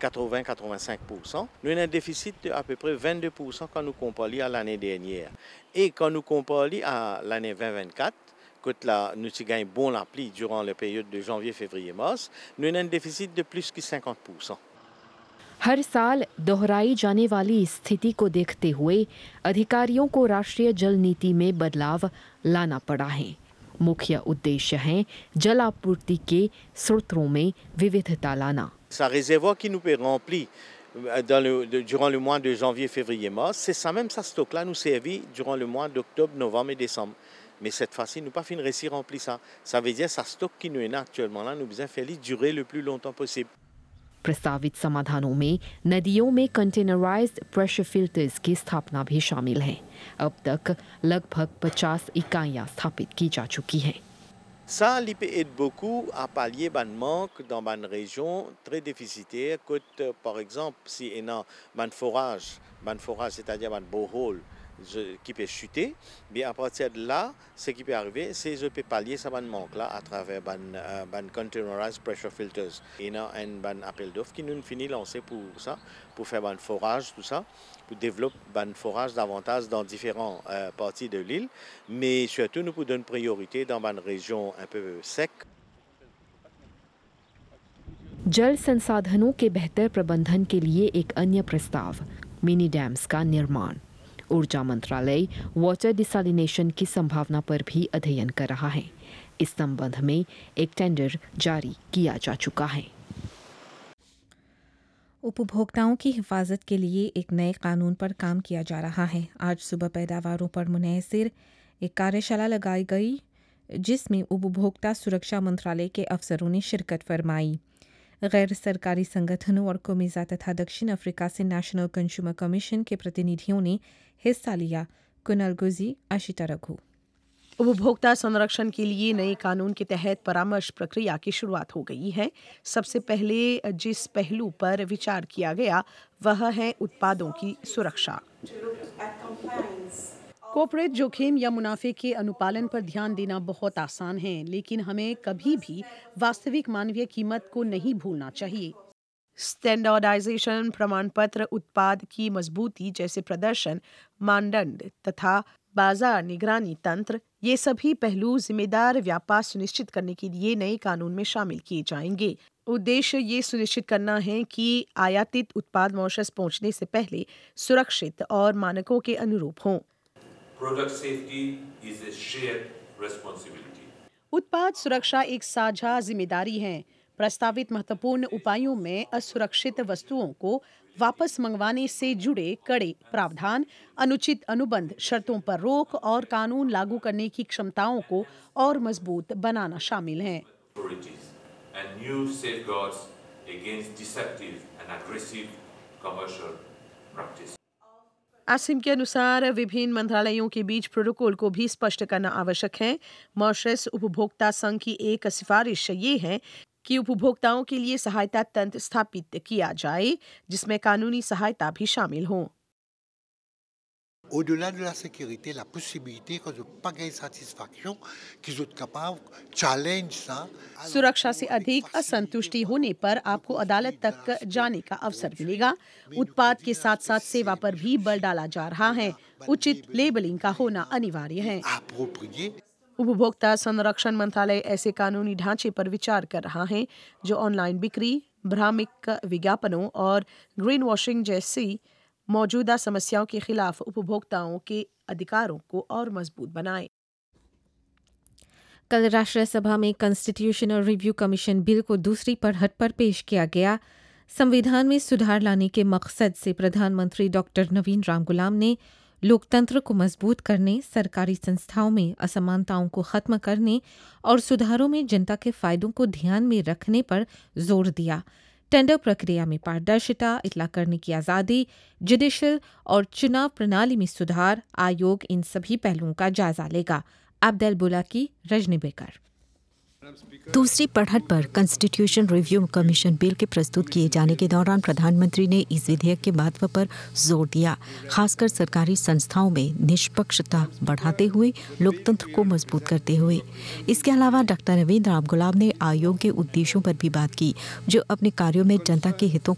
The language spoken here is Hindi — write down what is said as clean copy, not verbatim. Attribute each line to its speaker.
Speaker 1: 80-85%. Nous avons un déficit d'à peu près 22% quand nous comparons à l'année dernière. Et quand nous comparons à l'année 2024, quand nous avons gagné bon l'appli durant la période de janvier, février, mars, nous avons un déficit de plus que 50%.
Speaker 2: हर साल दोहराई जाने वाली स्थिति को देखते हुए अधिकारियों को राष्ट्रीय जल नीति में बदलाव लाना पड़ा है। मुख्य उद्देश्य है जल आपूर्ति के स्रोतों में विविधता लाना।
Speaker 1: Ce réservoir qui nous est rempli durant le mois de janvier, février, mars, c'est ça même, ça stock-là nous servit durant le mois d'octobre, novembre et décembre. Mais cette fois-ci, nous pas fin de réussir à remplir ça. Ça veut dire que ça stock qui nous est actuellement là, nous besoin faire durer le plus longtemps possible.
Speaker 2: प्रस्तावित समाधानों में नदियों में कंटेनराइज्ड प्रेशर फिल्टर्स की स्थापना भी शामिल है। अब तक लगभग 50 इकाइयां स्थापित की जा चुकी हैं।
Speaker 1: Ça aide beaucoup à pallier le manque dans une région très déficitaire. Par exemple, si on a un forage, c'est-à-dire un borehole qui peut chuter, bien à partir de là, ce qui peut arriver, c'est que je peux pallier ce manque-là à travers un containerized pressure filters. Il y a un appel d'offres qui nous finit lancé pour ça, pour faire un forage, tout ça, pour développer un forage davantage dans différentes parties de l'île, mais surtout nous pour donner priorité dans une région un peu sec.
Speaker 2: जल संसाधनों के बेहतर प्रबंधन के लिए एक अन्य प्रस्ताव मिनी डैम्स का निर्माण। ऊर्जा मंत्रालय वाटर डिसैलिनेशन की संभावना पर भी अध्ययन कर रहा है। इस संबंध में एक टेंडर जारी किया जा चुका है।
Speaker 3: उपभोक्ताओं की हिफाजत के लिए एक नए कानून पर काम किया जा रहा है। आज सुबह पैदावारों पर मुनहसर एक कार्यशाला लगाई गई जिसमें उपभोक्ता सुरक्षा मंत्रालय के अफसरों ने शिरकत फरमाई। गैर सरकारी संगठनों और कोमिज़ा तथा दक्षिण अफ्रीका से नेशनल कंज्यूमर कमीशन के प्रतिनिधियों ने हिस्सा लिया। कुनल गुजी, आशिता रघु।
Speaker 4: उपभोक्ता संरक्षण के लिए नए कानून के तहत परामर्श प्रक्रिया की शुरुआत हो गई है। सबसे पहले जिस पहलू पर विचार किया गया वह है उत्पादों की सुरक्षा। कॉर्पोरेट जोखिम या मुनाफे के अनुपालन पर ध्यान देना बहुत आसान है, लेकिन हमें कभी भी वास्तविक मानवीय कीमत को नहीं भूलना चाहिए। स्टैंडर्डाइजेशन, प्रमाण पत्र, उत्पाद की मजबूती जैसे प्रदर्शन मानदंड तथा बाजार निगरानी तंत्र, ये सभी पहलू जिम्मेदार व्यापार सुनिश्चित करने के लिए नए कानून में शामिल किए जाएंगे। उद्देश्य ये सुनिश्चित करना है कि आयातित उत्पाद मॉरिशस पहुंचने से पहले सुरक्षित और मानकों के अनुरूप हों।
Speaker 5: Product safety is a shared responsibility.
Speaker 4: उत्पाद सुरक्षा एक साझा जिम्मेदारी है। प्रस्तावित महत्वपूर्ण उपायों में असुरक्षित वस्तुओं को वापस मंगवाने से जुड़े कड़े प्रावधान, अनुचित अनुबंध, शर्तों पर रोक और कानून लागू करने की क्षमताओं को और मजबूत बनाना शामिल है।
Speaker 5: And new safeguards against deceptive and aggressive commercial practice.
Speaker 4: Asim के अनुसार विभिन्न मंत्रालयों के बीच प्रोटोकॉल को भी स्पष्ट करना आवश्यक है। मॉरिशस उपभोक्ता संघ की एक सिफारिश ये है कि उपभोक्ताओं के लिए सहायता तंत्र स्थापित किया जाए जिसमें कानूनी सहायता भी शामिल हो।
Speaker 6: Au-delà de la sécurité, la possibilité que je pas gagne satisfaction, qu'ils soient capables challenge ça.
Speaker 4: सुरक्षा से अधिक असंतुष्टि होने पर आपको अदालत तक जाने का अवसर मिलेगा। उत्पाद के साथ साथ सेवा पर भी बल डाला जा रहा है। उचित लेबलिंग का होना अनिवार्य है। उपभोक्ता संरक्षण मंत्रालय ऐसे कानूनी ढांचे पर विचार कर रहा है जो ऑनलाइन बिक्री, भ्रामक विज्ञापनों और ग्रीन वॉशिंग जैसी मौजूदा समस्याओं के खिलाफ उपभोक्ताओं के अधिकारों को और मजबूत बनाए।
Speaker 3: कल राष्ट्रसभा में कॉन्स्टिट्यूशनल रिव्यू कमीशन बिल को दूसरी पढ़त पर पेश किया गया। संविधान में सुधार लाने के मकसद से प्रधानमंत्री डॉक्टर नवीन राम गुलाम ने लोकतंत्र को मजबूत करने, सरकारी संस्थाओं में असमानताओं को खत्म करने और सुधारों में जनता के फायदों को ध्यान में रखने पर जोर दिया। टेंडर प्रक्रिया में पारदर्शिता, इतला करने की आज़ादी, जुडिशल और चुनाव प्रणाली में सुधार, आयोग इन सभी पहलुओं का जायजा लेगा। अब्दुल बुला की रजनी बेकर।
Speaker 7: दूसरी पढ़त पर कॉन्स्टिट्यूशन रिव्यू कमीशन बिल के प्रस्तुत किए जाने के दौरान प्रधानमंत्री ने इस विधेयक के महत्व पर जोर दिया, खासकर सरकारी संस्थाओं में निष्पक्षता बढ़ाते हुए लोकतंत्र को मजबूत करते हुए। इसके अलावा डॉक्टर नवीन राम गुलाम ने आयोग के उद्देश्यों पर भी बात की जो अपने कार्यों में जनता के हितों